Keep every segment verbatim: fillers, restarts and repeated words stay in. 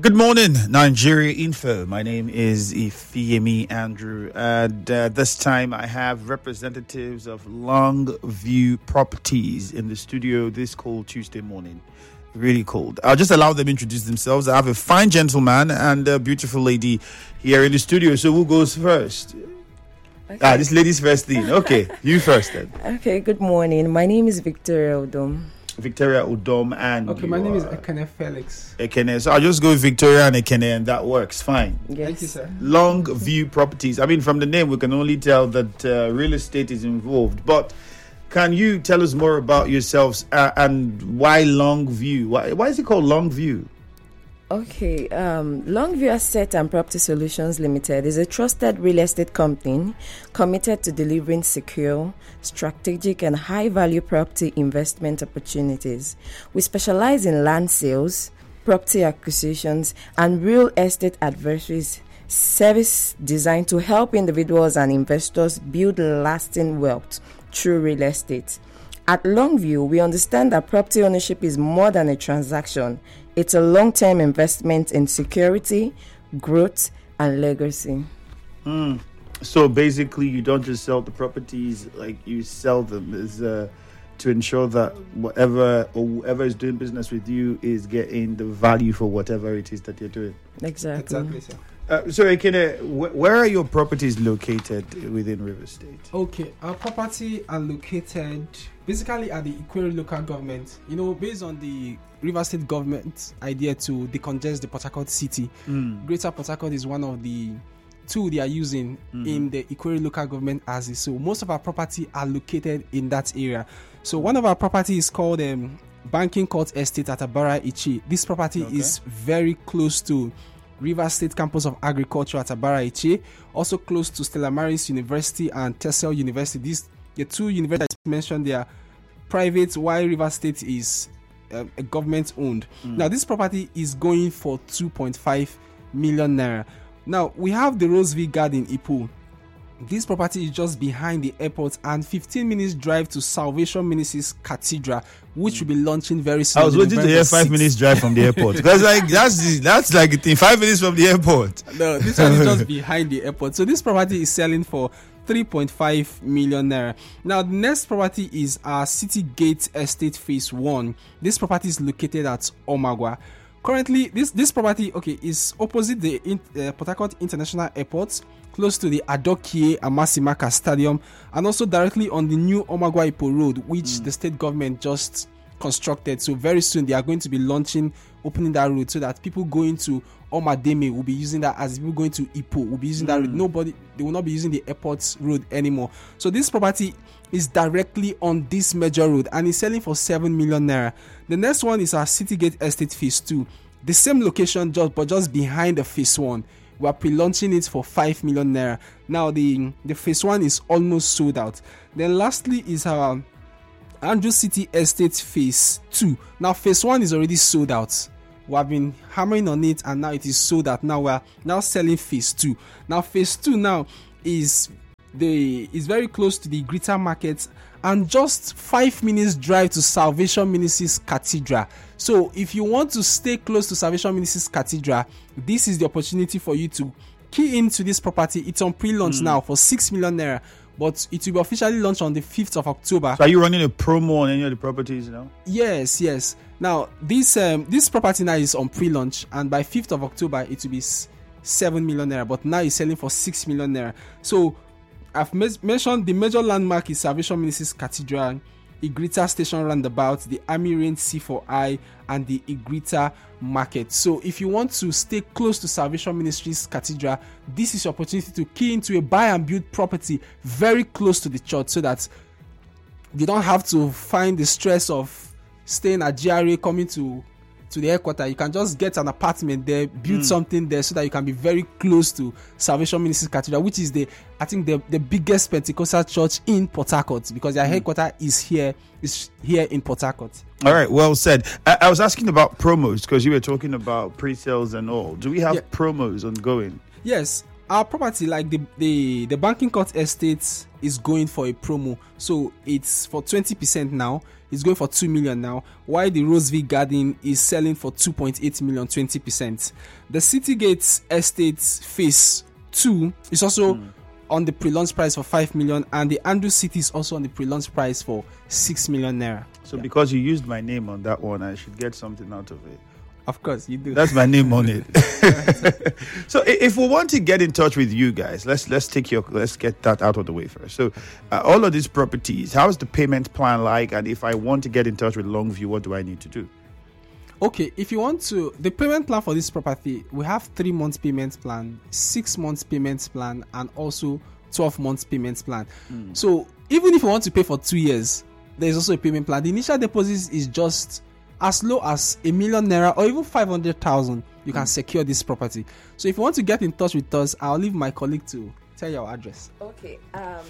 Good morning, Nigeria Info. My name is Ifeyemi Andrew, and uh, this time I have representatives of Longview Properties in the studio this cold Tuesday morning. Really cold. I'll just allow them to introduce themselves. I have a fine gentleman and a beautiful lady here in the studio. So who goes first? Okay. Ah, this lady's first thing. Okay, you first then. Okay, good morning. My name is Victoria Udom. Victoria Udom and okay, my name is Ekene Felix. Ekene, so I'll just go with Victoria and Ekene, and that works fine. Yes. Thank you, sir. Longview Properties. I mean, from the name, we can only tell that uh, real estate is involved. But can you tell us more about yourselves uh, and why Longview? Why, why is it called Longview? Okay, um, Longview Asset and Property Solutions Limited is a trusted real estate company committed to delivering secure, strategic, and high-value property investment opportunities. We specialize in land sales, property acquisitions, and real estate advisories service designed to help individuals and investors build lasting wealth through real estate. At Longview, we understand that property ownership is more than a transaction. It's a long-term investment in security, growth, and legacy. Mm. So basically, you don't just sell the properties, like you sell them is uh, to ensure that whatever or whoever is doing business with you is getting the value for whatever it is that you're doing. Exactly. Exactly, sir. Uh, so, Ekene, wh- where are your properties located within River State? Okay, our property are located basically at the Ikwere local government. You know, based on the River State government idea to decongest the Port Harcourt city, Mm. Greater Port Harcourt is one of the two they are using mm-hmm. in the Ikwere local government as is. So most of our property are located in that area. So one of our property is called um, Banking Court Estate at Abara Ichi. This property okay. is very close to River State Campus of Agriculture at Abara Ichi, also close to Stella Maris University and Tessel University. These the two universities mentioned, they are private, while River State is uh, a government owned. Mm. Now this property is going for two point five million naira. Now we have the Roseville Garden Ipoh. This property is just behind the airport and fifteen minutes drive to Salvation Ministries Cathedral, which will be launching very soon. I was waiting to hear five minutes drive from the airport. Because like that's the, that's like a thing, five minutes from the airport. No, this one is just behind the airport. So this property is selling for three point five million naira. Now the next property is our City Gate Estate Phase One. This property is located at Omagwa. Currently, this this property okay is opposite the in, uh, Port Harcourt International Airport, close to the Adokie Amasimaka Stadium, and also directly on the new Omagwa Ipoh Road, which mm. the state government just constructed. So very soon they are going to be launching, opening that road so that people going to Omademe will be using that, as people going to Ipoh will be using mm. that road. Nobody, they will not be using the airport road anymore. So this property is directly on this major road and is selling for seven million naira. The next one is our Citygate Estate Phase Two, the same location, just but just behind the Phase One. We are pre-launching it for five million naira. Now the the Phase One is almost sold out. Then lastly is our Andrew City Estate Phase Two. Now Phase One is already sold out. We have been hammering on it and now it is sold out. Now we are now selling Phase Two. Now Phase Two now is the is very close to the Greater Market and just five minutes drive to Salvation Ministries Cathedral. So if you want to stay close to Salvation Ministries Cathedral, this is the opportunity for you to key into this property. It's on pre-launch mm. now for six million naira, but it will be officially launched on the fifth of October. So are you running a promo on any of the properties now? Yes, yes. Now this um this property now is on pre-launch, and by fifth of October it will be seven million naira, but now it's selling for six million naira. So I've mes- mentioned the major landmark is Salvation Ministries Cathedral, Igrita Station Roundabout, the Army Range C four I, and the Igrita Market. So if you want to stay close to Salvation Ministries Cathedral, this is your opportunity to key into a buy and build property very close to the church, so that you don't have to find the stress of staying at G R A, coming to to the headquarters. You can just get an apartment there, build mm. something there, so that you can be very close to Salvation Ministries Cathedral, which is the I think the, the biggest Pentecostal church in Port Harcourt, because their mm. headquarters is here is here in Port Harcourt. All right, well said. I, I was asking about promos because you were talking about pre-sales and all. Do we have yeah. promos ongoing? Yes. our property, like the the the Banking Court Estate, is going for a promo. So it's for twenty percent now. It's going for two million now. While the Roseville Garden is selling for two point eight million, twenty percent. The Citygate Estate Phase Two is also mm. on the pre-launch price for five million, and the Andrew City is also on the pre-launch price for six million naira. So yeah. because you used my name on that one, I should get something out of it. Of course, you do. That's my name on it. So, if we want to get in touch with you guys, let's let's take your let's get that out of the way first. So, uh, all of these properties, how is the payment plan like? And if I want to get in touch with Longview, what do I need to do? Okay, if you want to, the payment plan for this property, we have three months payment plan, six months payment plan, and also twelve months payment plan. Mm. So, even if you want to pay for two years, there is also a payment plan. The initial deposit is just as low as a million naira or even five hundred thousand, you can mm. secure this property. So if you want to get in touch with us, I'll leave my colleague to tell you our address. Okay. Um,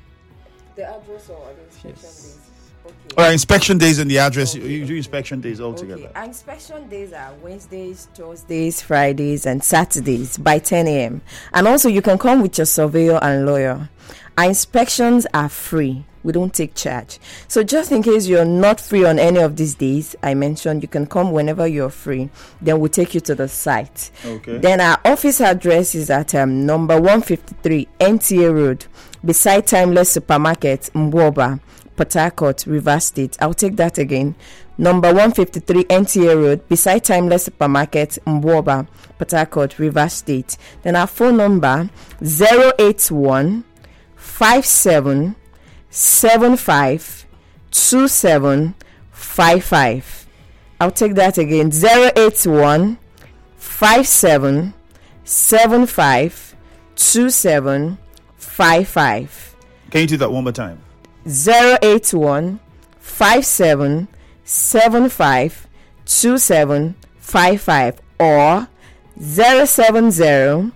the address or the inspection yes. days? Okay. All right, inspection days and the address. Okay. You do inspection days all together. Okay. Our inspection days are Wednesdays, Thursdays, Fridays, and Saturdays by ten a.m. And also you can come with your surveyor and lawyer. Our inspections are free. We don't take charge. So just in case you're not free on any of these days I mentioned, you can come whenever you're free. Then we'll take you to the site. Okay. Then our office address is at um, number one fifty-three N T A Road, beside Timeless Supermarket, Mwoba, Port Harcourt, Rivers State. I'll take that again. Number one fifty-three N T A Road, beside Timeless Supermarket, Mwoba, Port Harcourt, Rivers State. Then our phone number zero eight one five seven seven five two seven five five. I'll take that again. Zero eight one five seven seven five two seven five five. Can you do that one more time? Zero eight one five seven seven five two seven five five or zero seven zero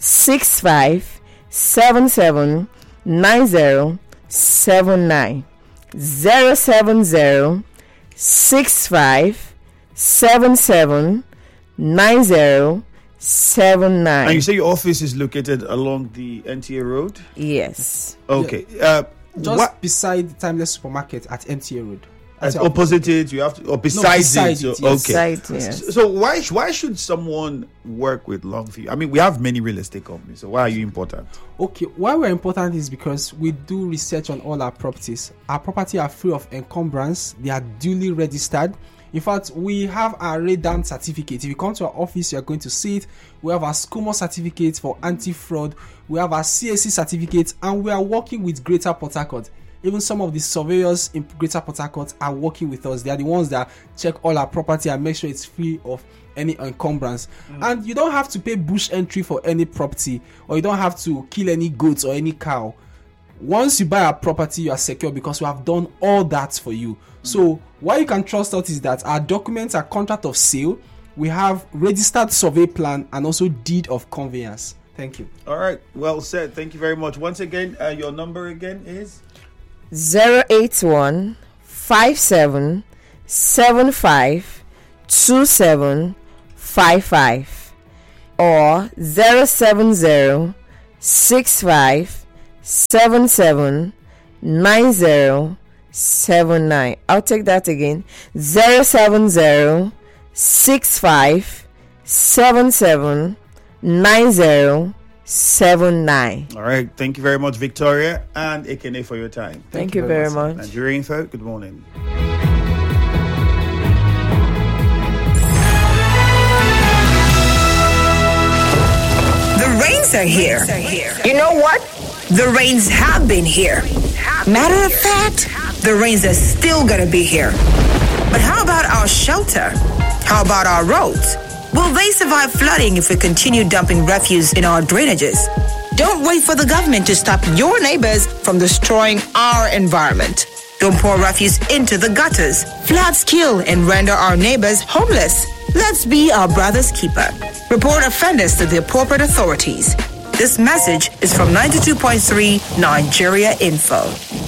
six five seven seven nine zero seven nine. Zero seven zero six five seven seven nine zero seven nine. And you say your office is located along the N T A Road? Yes. Okay. Uh, Just what? beside Timeless Supermarket at N T A Road. As opposite it, you have to, or besides no, beside it. So, it yes. Okay. Beside, yes. So, so why why should someone work with Longview? I mean, we have many real estate companies. So why are you important? Okay, why we're important is because we do research on all our properties. Our property are free of encumbrance. They are duly registered. In fact, we have our Radam certificate. If you come to our office, you are going to see it. We have our SCOMO certificate for anti-fraud. We have our C A C certificate, and we are working with Greater Port Harcourt. Even some of the surveyors in Greater Port Harcourt are working with us. They are the ones that check all our property and make sure it's free of any encumbrance. Mm. And you don't have to pay bush entry for any property, or you don't have to kill any goats or any cow. Once you buy a property, you are secure because we have done all that for you. Mm. So why you can trust us is that our documents are contract of sale. We have registered survey plan and also deed of conveyance. Thank you. All right. Well said. Thank you very much. Once again, uh, your number again is zero eight one five seven seven five two seven five five or zero seven zero six five seven seven nine zero seven nine. I'll take that again. Zero seven zero six five seven seven nine zero seven nine. All right. Thank you very much, Victoria and Ekene, for your time. Thank, Thank you, you very much. much. Nigeria Info, good morning. The rains are here. You know what? The rains have been here. Matter of fact, the rains are still gonna be here. But how about our shelter? How about our roads? Will they survive flooding if we continue dumping refuse in our drainages? Don't wait for the government to stop your neighbors from destroying our environment. Don't pour refuse into the gutters. Floods kill and render our neighbors homeless. Let's be our brother's keeper. Report offenders to the appropriate authorities. This message is from ninety-two point three Nigeria Info.